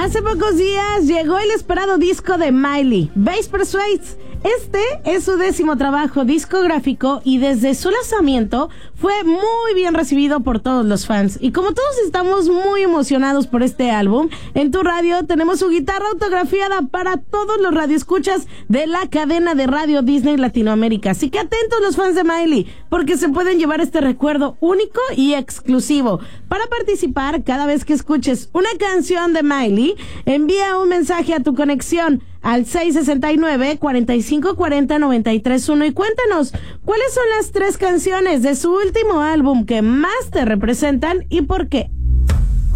Hace pocos días llegó el esperado disco de Miley, Bass Persuades. Este es su 10º trabajo discográfico y desde su lanzamiento fue muy bien recibido por todos los fans. Y como todos estamos muy emocionados por este álbum, en tu radio tenemos su guitarra autografiada para todos los radioescuchas de la cadena de radio Disney Latinoamérica. Así que atentos los fans de Miley, porque se pueden llevar este recuerdo único y exclusivo. Para participar, cada vez que escuches una canción de Miley, envía un mensaje a tu conexión al 669-4540-931 y cuéntanos cuáles son las 3 canciones de su último álbum que más te representan y por qué.